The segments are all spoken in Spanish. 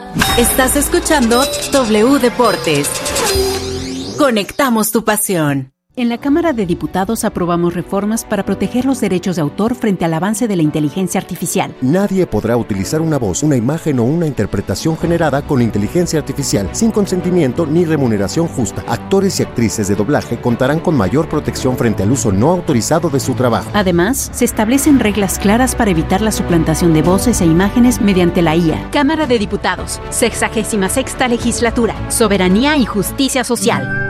Estás escuchando W Deportes. Conectamos tu pasión. En la Cámara de Diputados aprobamos reformas para proteger los derechos de autor frente al avance de la inteligencia artificial. Nadie podrá utilizar una voz, una imagen o una interpretación generada con inteligencia artificial sin consentimiento ni remuneración justa. Actores y actrices de doblaje contarán con mayor protección frente al uso no autorizado de su trabajo. Además, se establecen reglas claras para evitar la suplantación de voces e imágenes mediante la IA. Cámara de Diputados, 66ª Legislatura, Soberanía y Justicia Social.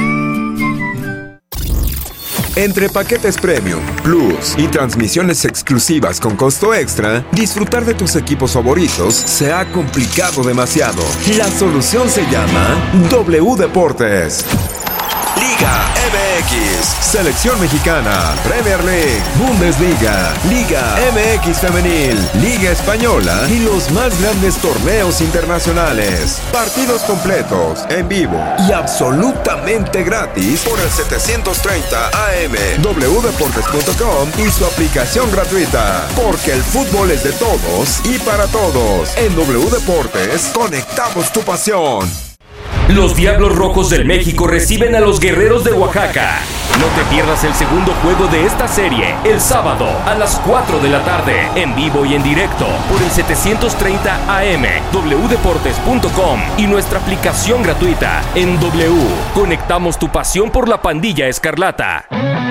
Entre paquetes Premium, Plus y transmisiones exclusivas con costo extra, disfrutar de tus equipos favoritos se ha complicado demasiado. La solución se llama W Deportes. Liga MX, Selección Mexicana, Premier League, Bundesliga, Liga MX Femenil, Liga Española y los más grandes torneos internacionales. Partidos completos, en vivo y absolutamente gratis por el 730 AM, wdeportes.com y su aplicación gratuita. Porque el fútbol es de todos y para todos. En W Deportes, conectamos tu pasión. Los Diablos Rojos del México reciben a los Guerreros de Oaxaca. No te pierdas el segundo juego de esta serie, el sábado a las 4 de la tarde, en vivo y en directo, por el 730 AM, wdeportes.com y nuestra aplicación gratuita en W. Conectamos tu pasión por la Pandilla Escarlata.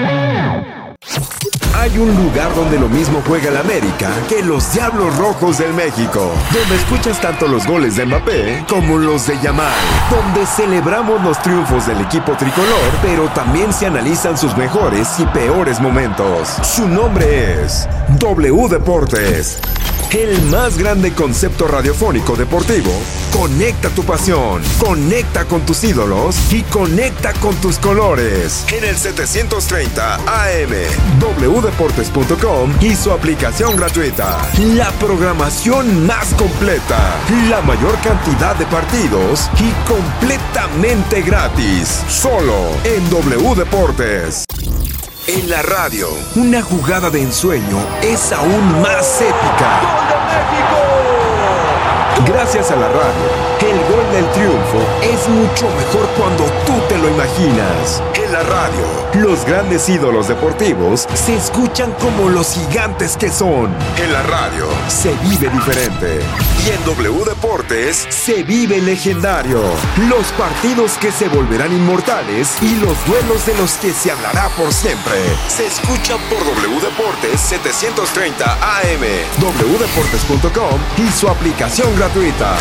Hay un lugar donde lo mismo juega el América que los Diablos Rojos del México, donde escuchas tanto los goles de Mbappé como los de Yamal, donde celebramos los triunfos del equipo tricolor, pero también se analizan sus mejores y peores momentos. Su nombre es W Deportes. El más grande concepto radiofónico deportivo. Conecta tu pasión, conecta con tus ídolos y conecta con tus colores. En el 730 AM, wdeportes.com y su aplicación gratuita. La programación más completa, la mayor cantidad de partidos y completamente gratis. Solo en W Deportes. En la radio, una jugada de ensueño es aún más épica. ¡Gol de México! Gracias a la radio, el gol del triunfo es mucho mejor cuando tú te lo imaginas. En la radio, los grandes ídolos deportivos se escuchan como los gigantes que son. En la radio, se vive diferente. Y en W Deportes, se vive legendario. Los partidos que se volverán inmortales y los duelos de los que se hablará por siempre. Se escuchan por W Deportes 730 AM, wdeportes.com y su aplicación gratuita.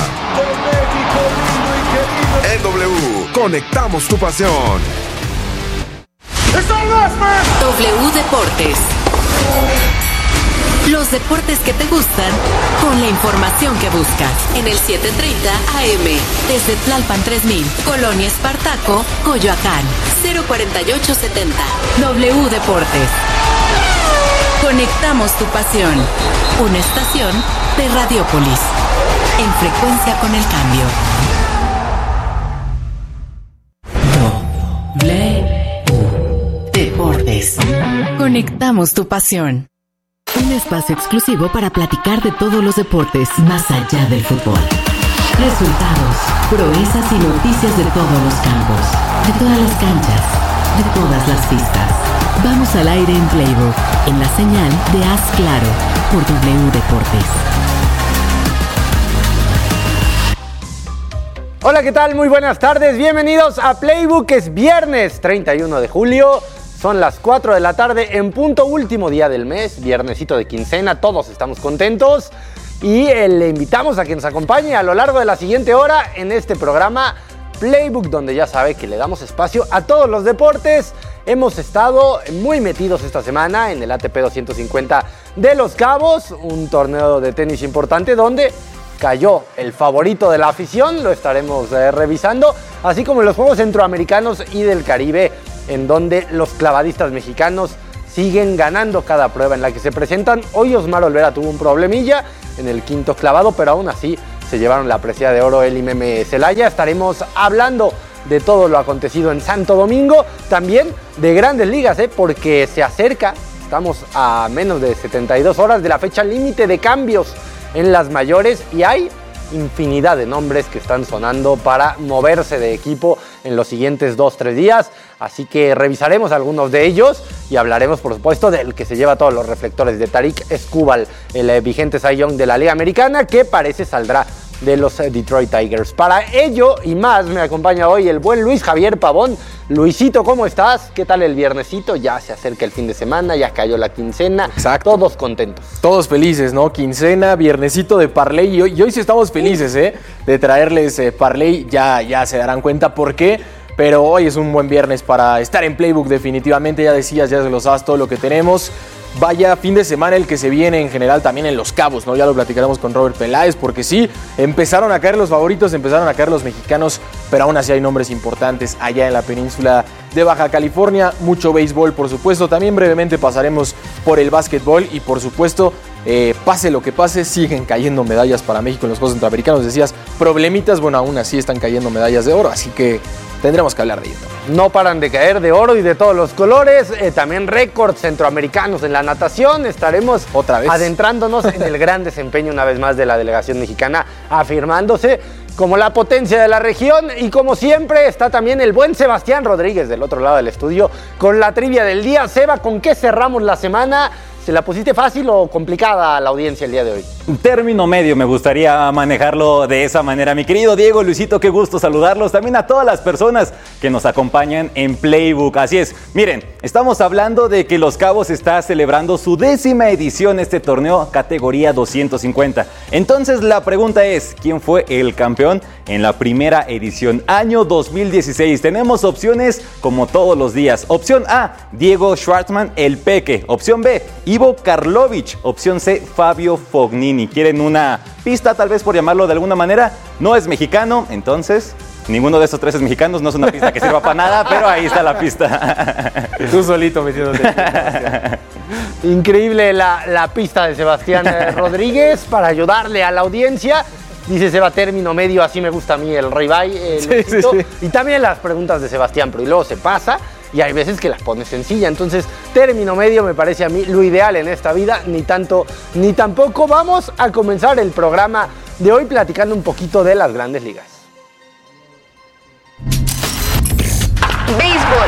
En W, conectamos tu pasión. W Deportes. Los deportes que te gustan con la información que buscas. En el 730 AM, desde Tlalpan 3000, Colonia Espartaco, Coyoacán, 04870. W Deportes. Conectamos tu pasión. Una estación de Radiópolis. En frecuencia con el cambio. W Deportes. Conectamos tu pasión. Un espacio exclusivo para platicar de todos los deportes más allá del fútbol. Resultados, proezas y noticias de todos los campos, de todas las canchas, de todas las pistas. Vamos al aire en Playbook, en la señal de Haz Claro, por W Deportes. Hola, ¿qué tal? Muy buenas tardes. Bienvenidos a Playbook. Es viernes 31 de julio. Son las 4 de la tarde en punto, último día del mes, viernesito de quincena. Todos estamos contentos y le invitamos a que nos acompañe a lo largo de la siguiente hora en este programa Playbook, donde ya sabe que le damos espacio a todos los deportes. Hemos estado muy metidos esta semana en el ATP 250 de Los Cabos, un torneo de tenis importante donde cayó el favorito de la afición. Lo estaremos revisando, así como en los Juegos Centroamericanos y del Caribe, en donde los clavadistas mexicanos siguen ganando cada prueba en la que se presentan. Hoy Osmar Olvera tuvo un problemilla en el quinto clavado, pero aún así se llevaron la presea de oro él y Meme Celaya. Estaremos hablando de todo lo acontecido en Santo Domingo, también de Grandes Ligas, porque se acerca, estamos a menos de 72 horas de la fecha límite de cambios en las mayores y hay infinidad de nombres que están sonando para moverse de equipo en los siguientes 2-3 días. Así que revisaremos algunos de ellos y hablaremos, por supuesto, del que se lleva todos los reflectores, de Tarik Skubal, el vigente Cy Young de la Liga Americana, que parece saldrá de los Detroit Tigers. Para ello y más me acompaña hoy el buen Luis Javier Pavón. Luisito, ¿cómo estás? ¿Qué tal el viernesito? Ya se acerca el fin de semana, ya cayó la quincena. Exacto. Todos contentos. Todos felices, ¿no? Quincena, viernesito de parlay. Y hoy sí estamos felices, de traerles parlay. Ya se darán cuenta por qué. Pero hoy es un buen viernes para estar en Playbook definitivamente. Ya decías, ya desglosabas todo lo que tenemos. Vaya fin de semana el que se viene en general también en Los Cabos, ¿no? Ya lo platicaremos con Robert Peláez, porque sí, empezaron a caer los favoritos, empezaron a caer los mexicanos, pero aún así hay nombres importantes allá en la península de Baja California. Mucho béisbol, por supuesto. También brevemente pasaremos por el básquetbol y, por supuesto, pase lo que pase, siguen cayendo medallas para México en los Juegos Centroamericanos. Decías, problemitas, bueno, aún así están cayendo medallas de oro, así que tendremos que hablar de ello. No paran de caer de oro y de todos los colores. También récords centroamericanos en la natación. Estaremos otra vez adentrándonos en el gran desempeño una vez más de la delegación mexicana, afirmándose como la potencia de la región. Y como siempre está también el buen Sebastián Rodríguez del otro lado del estudio con la trivia del día. Seba, ¿con qué cerramos la semana? ¿Se la pusiste fácil o complicada a la audiencia el día de hoy? Término medio, me gustaría manejarlo de esa manera. Mi querido Diego, Luisito, qué gusto saludarlos. También a todas las personas que nos acompañan en Playbook. Así es, miren, estamos hablando de que Los Cabos está celebrando su 10ª edición este torneo categoría 250. Entonces la pregunta es, ¿quién fue el campeón en la primera edición? Año 2016. Tenemos opciones como todos los días. Opción A, Diego Schwartzman, el Peque. Opción B, Ivo Karlovic. Opción C, Fabio Fognini. ¿Quieren una pista, tal vez por llamarlo de alguna manera? No es mexicano, entonces ninguno de esos tres es mexicano. No es una pista que sirva para nada, pero ahí está la pista. Tú solito metiéndote. Increíble la pista de Sebastián Rodríguez para ayudarle a la audiencia. Dice Seba, término medio, así me gusta a mí el Ribeye. Sí. Y también las preguntas de Sebastián, pero y luego se pasa. Y hay veces que las pones sencilla. Entonces, término medio me parece a mí lo ideal en esta vida. Ni tanto, ni tampoco. Vamos a comenzar el programa de hoy platicando un poquito de las Grandes Ligas. Béisbol.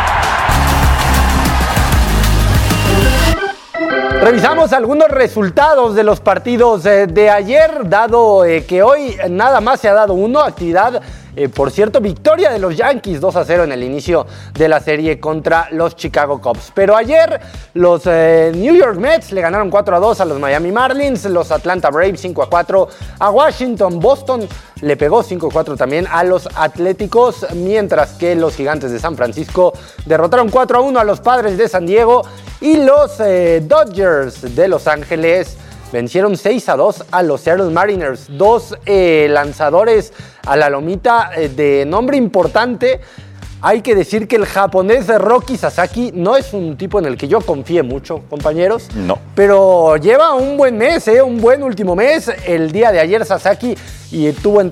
Revisamos algunos resultados de los partidos de ayer, dado que hoy nada más se ha dado uno. Actividad, por cierto, victoria de los Yankees 2-0 en el inicio de la serie contra los Chicago Cubs. Pero ayer los New York Mets le ganaron 4-2 a los Miami Marlins, los Atlanta Braves 5-4 a Washington, Boston le pegó 5-4 también a los Atléticos, mientras que los Gigantes de San Francisco derrotaron 4-1 a los Padres de San Diego y los Dodgers de Los Ángeles vencieron 6-2 a los Seattle Mariners. Dos lanzadores a la lomita de nombre importante. Hay que decir que el japonés Roki Sasaki no es un tipo en el que yo confíe mucho, compañeros. No. Pero lleva un buen mes, un buen último mes. El día de ayer Sasaki tuvo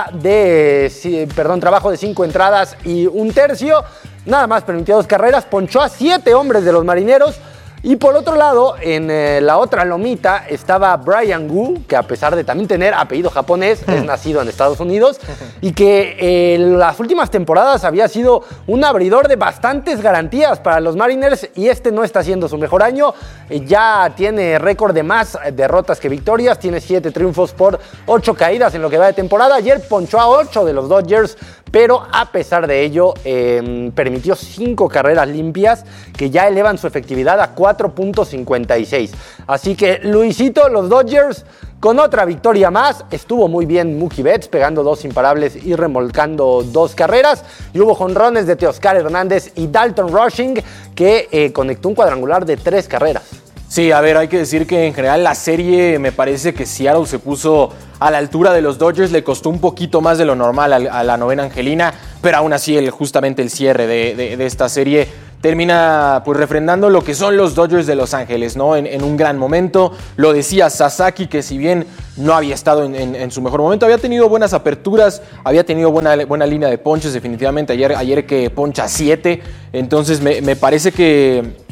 trabajo de 5 entradas y un tercio. Nada más permitió 2 carreras. Ponchó a 7 hombres de los marineros. Y por otro lado, en la otra lomita estaba Brian Wu, que a pesar de también tener apellido japonés, es nacido en Estados Unidos y que en las últimas temporadas había sido un abridor de bastantes garantías para los Mariners y este no está siendo su mejor año. Ya tiene récord de más derrotas que victorias, tiene 7 triunfos por 8 caídas en lo que va de temporada. Ayer ponchó a 8 de los Dodgers, pero a pesar de ello permitió 5 carreras limpias que ya elevan su efectividad a 4.56. Así que Luisito, los Dodgers con otra victoria más. Estuvo muy bien Mookie Betts pegando 2 imparables y remolcando 2 carreras. Y hubo jonrones de Teoscar Hernández y Dalton Rushing que conectó un cuadrangular de 3 carreras. Sí, a ver, hay que decir que en general la serie me parece que Seattle se puso a la altura de los Dodgers, le costó un poquito más de lo normal a la novena angelina, pero aún así justamente el cierre de esta serie termina pues refrendando lo que son los Dodgers de Los Ángeles, ¿no? En un gran momento. Lo decía Sasaki, que si bien no había estado en su mejor momento, había tenido buenas aperturas, había tenido buena línea de ponches, definitivamente ayer que poncha 7, entonces me parece que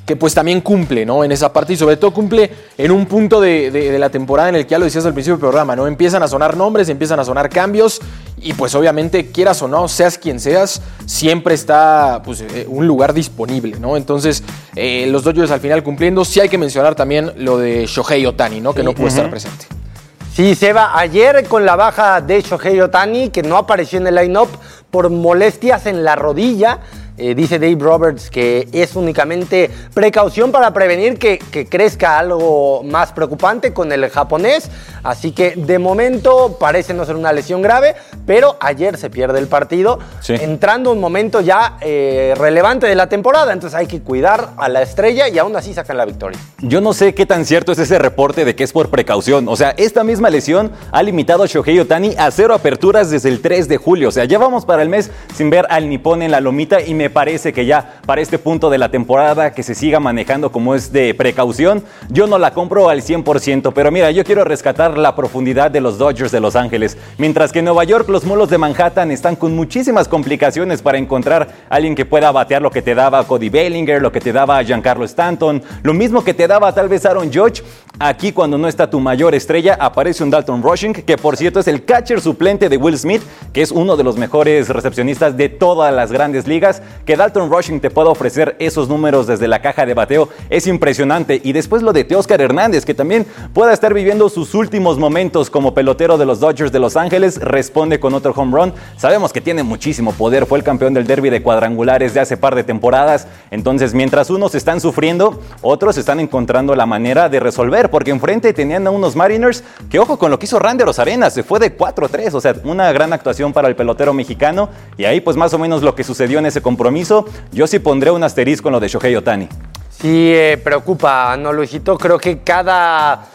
que pues también cumple, ¿no? En esa parte y sobre todo cumple en un punto de la temporada en el que ya lo decías al principio del programa, ¿no? Empiezan a sonar nombres, empiezan a sonar cambios y pues obviamente quieras o no, seas quien seas, siempre está pues, un lugar disponible, ¿no? Entonces los Dodgers al final cumpliendo. Sí hay que mencionar también lo de Shohei Ohtani, ¿no? Que no pudo estar presente. Sí, Seba, ayer con la baja de Shohei Ohtani, que no apareció en el line-up por molestias en la rodilla, dice Dave Roberts que es únicamente precaución para prevenir que crezca algo más preocupante con el japonés. Así que de momento parece no ser una lesión grave, pero ayer se pierde el partido, entrando un momento ya relevante de la temporada. Entonces hay que cuidar a la estrella y aún así sacan la victoria. Yo no sé qué tan cierto es ese reporte de que es por precaución. O sea, esta misma lesión ha limitado a Shohei Ohtani a 0 aperturas desde el 3 de julio. O sea, ya vamos para el mes sin ver al nipón en la lomita y me parece que ya para este punto de la temporada que se siga manejando como es de precaución, yo no la compro al 100%, pero mira, yo quiero rescatar la profundidad de los Dodgers de Los Ángeles. Mientras que en Nueva York los Molos de Manhattan están con muchísimas complicaciones para encontrar a alguien que pueda batear lo que te daba Cody Bellinger, lo que te daba Giancarlo Stanton, lo mismo que te daba tal vez Aaron Judge. Aquí cuando no está tu mayor estrella aparece un Dalton Rushing, que por cierto es el catcher suplente de Will Smith, que es uno de los mejores recepcionistas de todas las grandes ligas. Que Dalton Rushing te pueda ofrecer esos números desde la caja de bateo es impresionante. Y después lo de Teóscar Hernández, que también pueda estar viviendo sus últimos momentos como pelotero de los Dodgers de Los Ángeles, responde con otro home run. Sabemos que tiene muchísimo poder, fue el campeón del derby de cuadrangulares de hace par de temporadas. Entonces, mientras unos están sufriendo, otros están encontrando la manera de resolver, porque enfrente tenían a unos Mariners que, ojo con lo que hizo Randy Arozarena, se fue de 4-3, o sea, una gran actuación para el pelotero mexicano. Y ahí pues más o menos lo que sucedió en ese compromiso. Yo sí pondré un asterisco en lo de Shohei Ohtani. Sí, preocupa, ¿no, Luisito? Creo que cada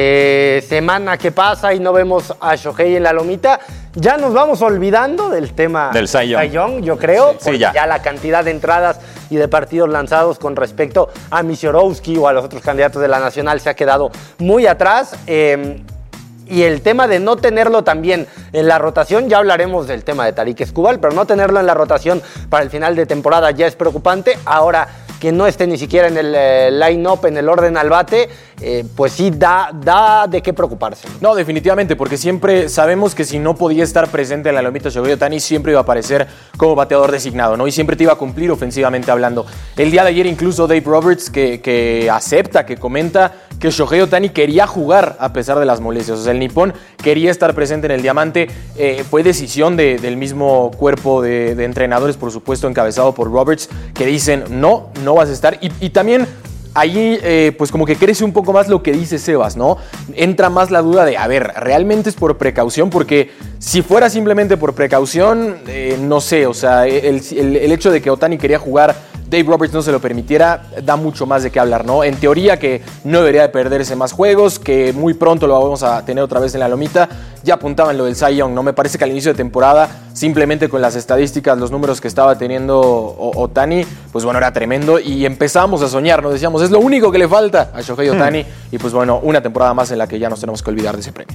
semana que pasa y no vemos a Shohei en la lomita, ya nos vamos olvidando del tema del Cy Young, yo creo, sí, porque ya la cantidad de entradas y de partidos lanzados con respecto a Misiorowski o a los otros candidatos de la Nacional se ha quedado muy atrás. Y el tema de no tenerlo también en la rotación, ya hablaremos del tema de Tarik Skubal, pero no tenerlo en la rotación para el final de temporada ya es preocupante. Ahora que no esté ni siquiera en el line-up, en el orden al bate, pues sí da de qué preocuparse. No, definitivamente, porque siempre sabemos que si no podía estar presente en la lomita Shohei Ohtani, siempre iba a aparecer como bateador designado, ¿no? Y siempre te iba a cumplir ofensivamente hablando. El día de ayer incluso Dave Roberts que acepta, que comenta que Shohei Ohtani quería jugar a pesar de las molestias. O sea, el nipón quería estar presente en el diamante. Fue decisión del mismo cuerpo de entrenadores, por supuesto, encabezado por Roberts, que dicen no vas a estar. Y también ahí pues como que crece un poco más lo que dice Sebas, ¿no? Entra más la duda de, a ver, ¿realmente es por precaución? Porque si fuera simplemente por precaución, no sé, o sea, el hecho de que Ohtani quería jugar, Dave Roberts no se lo permitiera, da mucho más de qué hablar, ¿no? En teoría que no debería de perderse más juegos, que muy pronto lo vamos a tener otra vez en la lomita. Ya apuntaban lo del Cy Young, ¿no? Me parece que al inicio de temporada, simplemente con las estadísticas, los números que estaba teniendo Ohtani, pues bueno, era tremendo y empezamos a soñar, nos decíamos, es lo único que le falta a Shohei Ohtani y pues bueno, una temporada más en la que ya nos tenemos que olvidar de ese premio.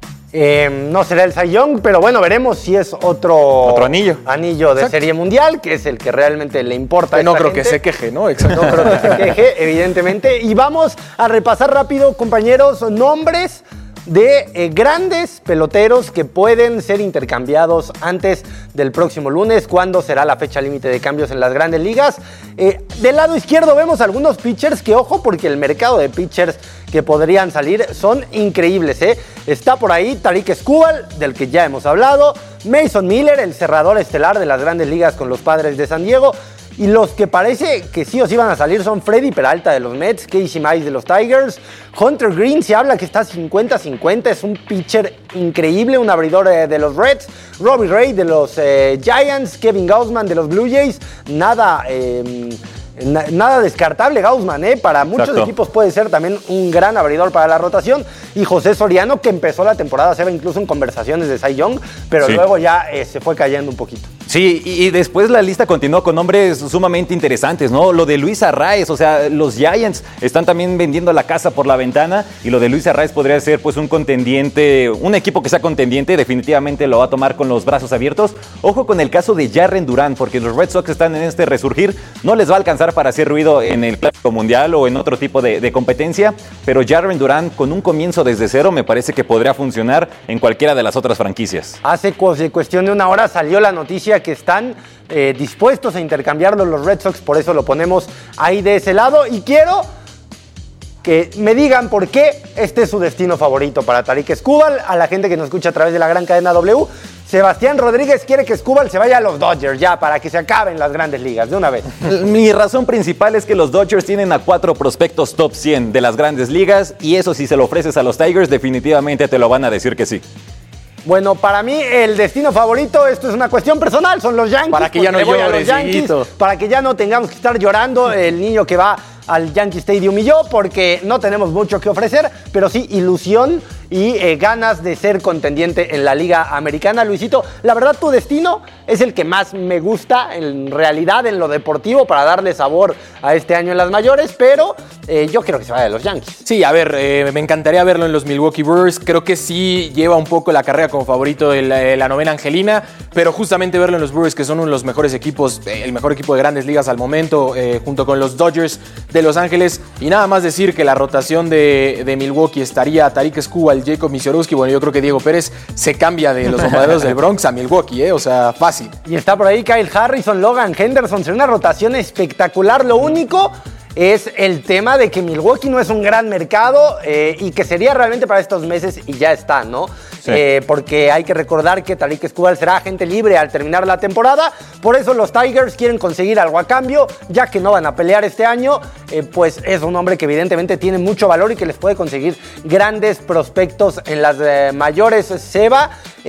No será el Cy Young, pero bueno, veremos si es otro anillo de Serie Mundial, que es el que realmente le importa a esta No creo gente. que se queje, ¿no? Exacto. No creo que se queje, evidentemente. Y vamos a repasar rápido, compañeros, nombres de grandes peloteros que pueden ser intercambiados antes del próximo lunes, cuando será la fecha límite de cambios en las grandes ligas. Del lado izquierdo vemos algunos pitchers que, ojo, porque el mercado de pitchers que podrían salir son increíbles, Está por ahí Tarik Skubal, del que ya hemos hablado, Mason Miller, el cerrador estelar de las grandes ligas con los Padres de San Diego. Y los que parece que sí o sí van a salir son Freddy Peralta de los Mets, Casey Mize de los Tigers, Hunter Green se habla que está 50-50, es un pitcher increíble, un abridor de los Reds, Robbie Ray de los Giants, Kevin Gausman de los Blue Jays, nada descartable Gausman, para muchos equipos puede ser también un gran abridor para la rotación, y José Soriano, que empezó la temporada, se ve incluso en conversaciones de Cy Young, pero luego ya se fue cayendo un poquito. Sí, y después la lista continuó con nombres sumamente interesantes, ¿no? Lo de Luis Arraez, o sea, los Giants están también vendiendo la casa por la ventana y lo de Luis Arraez podría ser pues un contendiente, un equipo que sea contendiente, definitivamente lo va a tomar con los brazos abiertos. Ojo con el caso de Jarren Duran, porque los Red Sox están en este resurgir, no les va a alcanzar para hacer ruido en el Clásico Mundial o en otro tipo de competencia, pero Jarren Duran con un comienzo desde cero me parece que podría funcionar en cualquiera de las otras franquicias. Hace cuestión de una hora salió la noticia que están dispuestos a intercambiarlo los Red Sox, por eso lo ponemos ahí de ese lado. Y quiero que me digan por qué este es su destino favorito para Tarik Skubal. A la gente que nos escucha a través de la gran cadena W, Sebastián Rodríguez quiere que Skubal se vaya a los Dodgers ya, para que se acaben las grandes ligas de una vez. Mi razón principal es que los Dodgers tienen a 4 prospectos top 100 de las grandes ligas y eso si se lo ofreces a los Tigers definitivamente te lo van a decir que sí. Bueno, para mí el destino favorito, esto es una cuestión personal, son los Yankees. Para que ya no llores, Yankees, para que ya no tengamos que estar llorando el niño que va al Yankee Stadium y yo, porque no tenemos mucho que ofrecer, pero sí ilusión y ganas de ser contendiente en la Liga Americana. Luisito, la verdad tu destino es el que más me gusta en realidad en lo deportivo para darle sabor a este año en las mayores, pero yo quiero que se vaya de los Yankees. Sí, a ver, me encantaría verlo en los Milwaukee Brewers. Creo que sí lleva un poco la carrera como favorito de la novena angelina, pero justamente verlo en los Brewers, que son uno de los mejores equipos, el mejor equipo de grandes ligas al momento, junto con los Dodgers de Los Ángeles. Y nada más decir que la rotación de Milwaukee estaría Tarik Skubal, Jacob Misiorowski. Bueno, yo creo que Diego Pérez se cambia de los bombarderos del Bronx a Milwaukee, o sea, fácil. Y está por ahí Kyle Harrison, Logan Henderson, será una rotación espectacular. Lo único es el tema de que Milwaukee no es un gran mercado y que sería realmente para estos meses y ya está, ¿no? Sí. Porque hay que recordar que Tarik Skubal será agente libre al terminar la temporada, por eso los Tigers quieren conseguir algo a cambio, ya que no van a pelear este año, pues es un hombre que evidentemente tiene mucho valor y que les puede conseguir grandes prospectos en las mayores. Seba,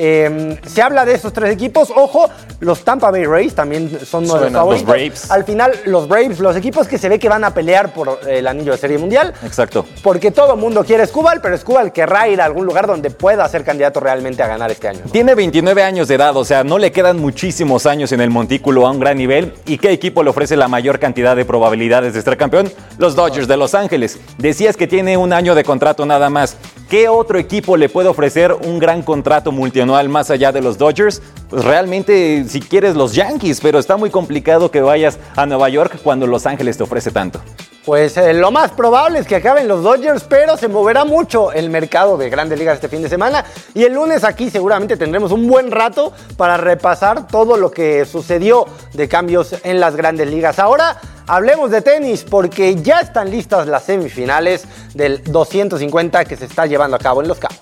se habla de esos 3 equipos, ojo, los Tampa Bay Rays también son uno de los favoritos. Los Braves. Al final, los Braves, los equipos que se ve que van a pelear por el anillo de Serie Mundial. Exacto. Porque todo el mundo quiere Skubal, pero Skubal querrá ir a algún lugar donde pueda ser candidato realmente a ganar este año, ¿no? Tiene 29 años de edad, o sea, no le quedan muchísimos años en el montículo a un gran nivel. ¿Y qué equipo le ofrece la mayor cantidad de probabilidades de ser campeón? Los Dodgers de Los Ángeles. Decías que tiene un año de contrato nada más. ¿Qué otro equipo le puede ofrecer un gran contrato multianual más allá de los Dodgers? Pues realmente, si quieres, los Yankees, pero está muy complicado que vayas a Nueva York cuando Los Ángeles te ofrece tanto. Pues lo más probable es que acaben los Dodgers, pero se moverá mucho el mercado de Grandes Ligas este fin de semana. Y el lunes aquí seguramente tendremos un buen rato para repasar todo lo que sucedió de cambios en las Grandes Ligas. Ahora hablemos de tenis, porque ya están listas las semifinales del 250 que se está llevando a cabo en Los Cabos.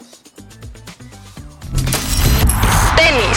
Tenis.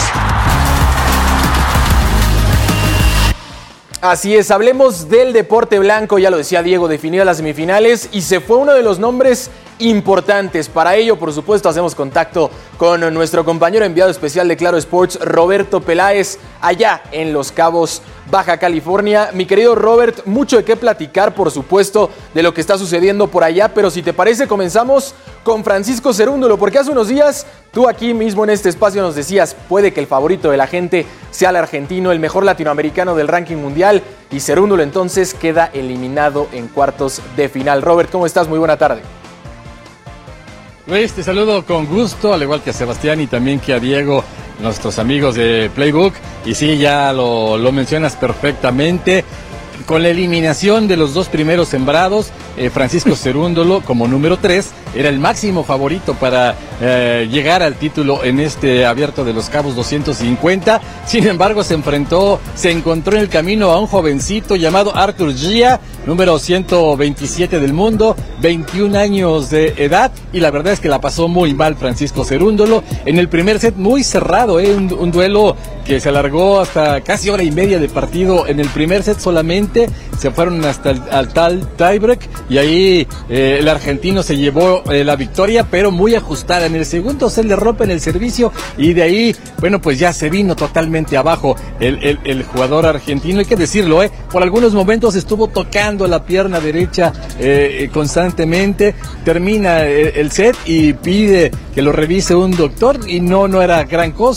Así es, hablemos del deporte blanco, ya lo decía Diego, definidas las semifinales y se fue uno de los nombres importantes. Para ello, por supuesto, hacemos contacto con nuestro compañero enviado especial de Claro Sports, Roberto Peláez, allá en Los Cabos, Baja California. Mi querido Robert, mucho de qué platicar, por supuesto, de lo que está sucediendo por allá, pero si te parece, comenzamos con Francisco Cerúndolo, porque hace unos días tú aquí mismo en este espacio nos decías, puede que el favorito de la gente sea el argentino, el mejor latinoamericano del ranking mundial, y Cerúndolo entonces queda eliminado en cuartos de final. Robert, ¿cómo estás? Muy buena tarde. Luis, te saludo con gusto, al igual que a Sebastián y también que a Diego, nuestros amigos de Playbook. Y sí, ya lo mencionas perfectamente. Con la eliminación de los 2 primeros sembrados, Francisco Cerúndolo como número 3 era el máximo favorito para llegar al título en este Abierto de Los Cabos 250. Sin embargo, se encontró en el camino a un jovencito llamado Arthur Gia, número 127 del mundo, 21 años de edad, y la verdad es que la pasó muy mal Francisco Cerúndolo en el primer set, muy cerrado, un duelo que se alargó hasta casi hora y media de partido. En el primer set solamente se fueron hasta al tal tiebreak y ahí el argentino se llevó la victoria, pero muy ajustada. En el segundo set le rompen el servicio y de ahí, bueno, pues ya se vino totalmente abajo el jugador argentino. Hay que decirlo, por algunos momentos estuvo tocando la pierna derecha constantemente. Termina el set y pide que lo revise un doctor y no era gran cosa.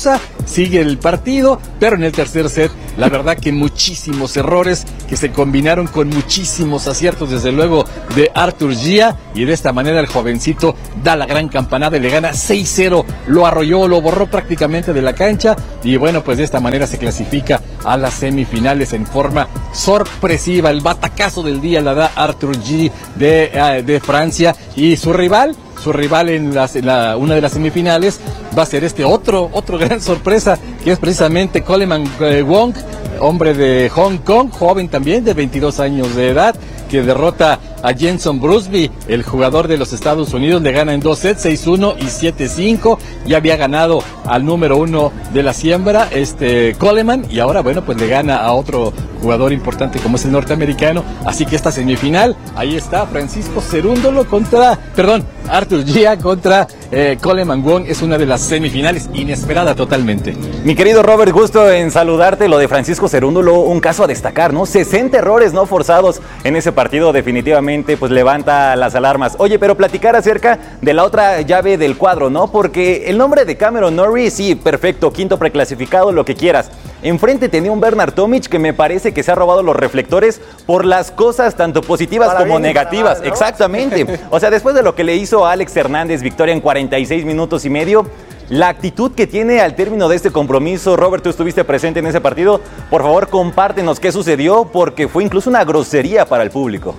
sigue el partido, pero en el tercer set, la verdad que muchísimos errores que se combinaron con muchísimos aciertos, desde luego de Arthur Gia, y de esta manera el jovencito da la gran campanada y le gana 6-0, lo arrolló, lo borró prácticamente de la cancha, y bueno, pues de esta manera se clasifica a las semifinales en forma sorpresiva. El batacazo del día la da Arthur Gia de Francia, y su rival en una de las semifinales va a ser otro gran sorpresa, que es precisamente Coleman Wong, hombre de Hong Kong, joven también de 22 años de edad, que derrota a Jenson Brusby, el jugador de los Estados Unidos. Le gana en 2 sets, 6-1 y 7-5. Ya había ganado al número 1 de la siembra, Coleman, y ahora, bueno, pues le gana a otro jugador importante como es el norteamericano. Así que esta semifinal, ahí está Francisco Cerúndolo Arthur Gia contra Coleman Wong. Es una de las semifinales inesperada totalmente. Mi querido Robert, gusto en saludarte. Lo de Francisco Cerúndolo, un caso a destacar, ¿no? 60 errores no forzados en ese partido, definitivamente pues levanta las alarmas. Oye, pero platicar acerca de la otra llave del cuadro, ¿no? Porque el nombre de Cameron Norrie, sí, perfecto, quinto preclasificado, lo que quieras. Enfrente tenía un Bernard Tomic que me parece que se ha robado los reflectores por las cosas tanto positivas como negativas. ¿No? Exactamente. O sea, después de lo que le hizo a Alex Hernández, victoria en 46 minutos y medio, la actitud que tiene al término de este compromiso. Robert, tú estuviste presente en ese partido. Por favor, compártenos qué sucedió, porque fue incluso una grosería para el público.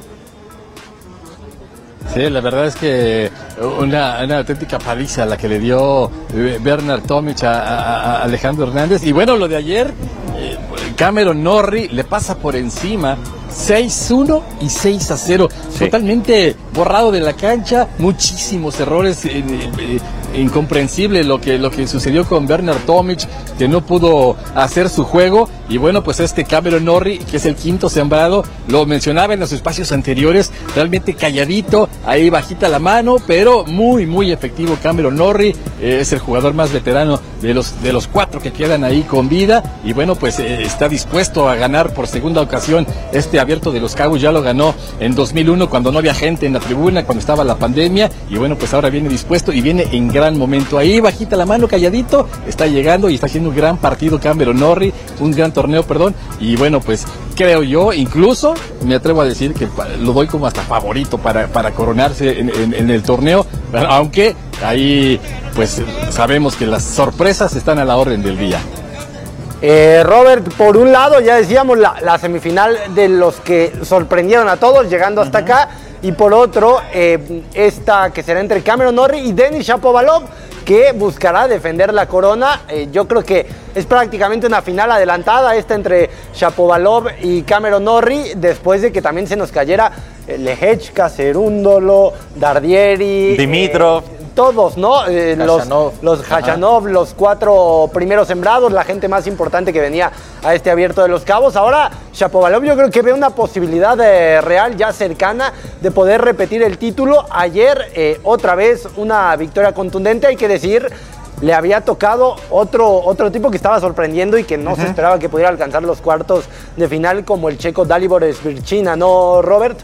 Sí, la verdad es que una auténtica paliza la que le dio Bernard Tomic a Alejandro Hernández. Y bueno, lo de ayer, Cameron Norrie le pasa por encima, 6-1 y 6-0, sí. Totalmente borrado de la cancha, muchísimos errores, incomprensible lo que sucedió con Bernard Tomic, que no pudo hacer su juego. Y bueno, pues Cameron Norrie, que es el quinto sembrado, lo mencionaba en los espacios anteriores, realmente calladito, ahí bajita la mano, pero muy efectivo Cameron Norrie. Es el jugador más veterano de los 4 que quedan ahí con vida, y bueno, pues está dispuesto a ganar por segunda ocasión Abierto de Los Cabos. Ya lo ganó en 2001 cuando no había gente en la tribuna, cuando estaba la pandemia, y bueno, pues ahora viene dispuesto y viene en gran momento. Ahí bajita la mano, calladito, está llegando y está haciendo un gran partido Cameron Norrie, un gran torneo, y bueno, pues creo yo, incluso me atrevo a decir que lo doy como hasta favorito para coronarse en el torneo, aunque ahí pues sabemos que las sorpresas están a la orden del día. Robert, por un lado ya decíamos la semifinal de los que sorprendieron a todos llegando hasta acá, y por otro esta que será entre Cameron Norrie y Denis Shapovalov, que buscará defender la corona. Yo creo que es prácticamente una final adelantada esta entre Shapovalov y Cameron Norrie, después de que también se nos cayera Lehechka, Cerúndolo, Dardieri, Dimitrov, todos, ¿no? Los Khachanov, los 4 primeros sembrados, la gente más importante que venía a Abierto de Los Cabos. Ahora Shapovalov yo creo que ve una posibilidad real ya cercana de poder repetir el título. Ayer otra vez una victoria contundente, hay que decir. Le había tocado otro tipo que estaba sorprendiendo y que no se esperaba que pudiera alcanzar los cuartos de final, como el checo Dalibor Svirchina, ¿no, Robert?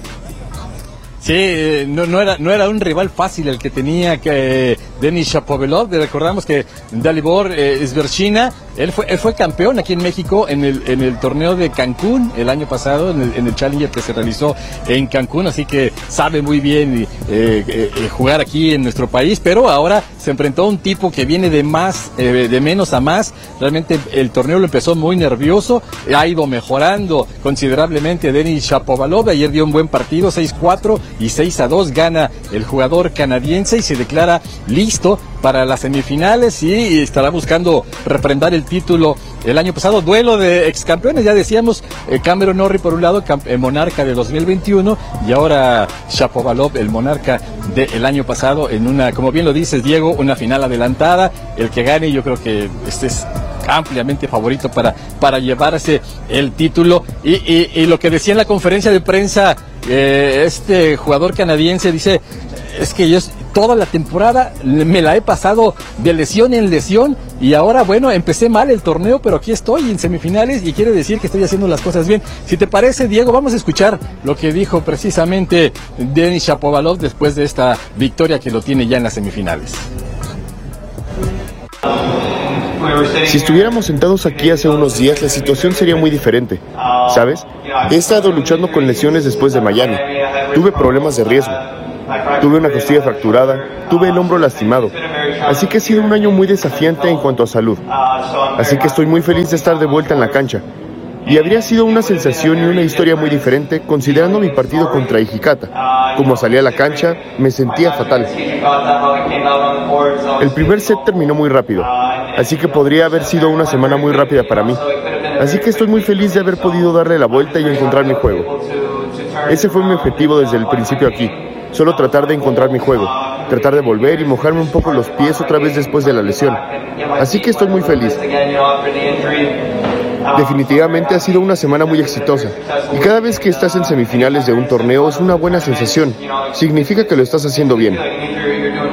Sí, no era un rival fácil el que tenía Denis Shapovalov. Recordamos que Dalibor Svirchina, él fue campeón aquí en México en el torneo de Cancún el año pasado, en el Challenger que se realizó en Cancún, así que sabe muy bien jugar aquí en nuestro país, pero ahora se enfrentó a un tipo que viene de menos a más. Realmente el torneo lo empezó muy nervioso, ha ido mejorando considerablemente Denis Shapovalov. Ayer dio un buen partido, 6-4 y 6-2 gana el jugador canadiense y se declara listo para las semifinales y estará buscando reprendar el título el año pasado. Duelo de excampeones, ya decíamos, Cameron Norrie por un lado, monarca de 2021, y ahora Shapovalov, el monarca del año pasado, en una, como bien lo dices, Diego, una final adelantada. El que gane, yo creo que es ampliamente favorito para llevarse el título. Y lo que decía en la conferencia de prensa jugador canadiense, dice, es que yo toda la temporada me la he pasado de lesión en lesión, y ahora, bueno, empecé mal el torneo, pero aquí estoy en semifinales y quiere decir que estoy haciendo las cosas bien. Si te parece, Diego, vamos a escuchar lo que dijo precisamente Denis Shapovalov después de esta victoria que lo tiene ya en las semifinales. Si estuviéramos sentados aquí hace unos días, la situación sería muy diferente, ¿sabes? He estado luchando con lesiones después de Miami. Tuve problemas de riesgo. Tuve una costilla fracturada, tuve el hombro lastimado. Así que ha sido un año muy desafiante en cuanto a salud. Así que estoy muy feliz de estar de vuelta en la cancha. Y habría sido una sensación y una historia muy diferente considerando mi partido contra Hijikata. Como salí a la cancha, me sentía fatal. El primer set terminó muy rápido, así que podría haber sido una semana muy rápida para mí. Así que estoy muy feliz de haber podido darle la vuelta y encontrar mi juego. Ese fue mi objetivo desde el principio aquí. Solo tratar de encontrar mi juego, tratar de volver y mojarme un poco los pies otra vez después de la lesión. Así que estoy muy feliz. Definitivamente ha sido una semana muy exitosa y cada vez que estás en semifinales de un torneo es una buena sensación. Significa que lo estás haciendo bien.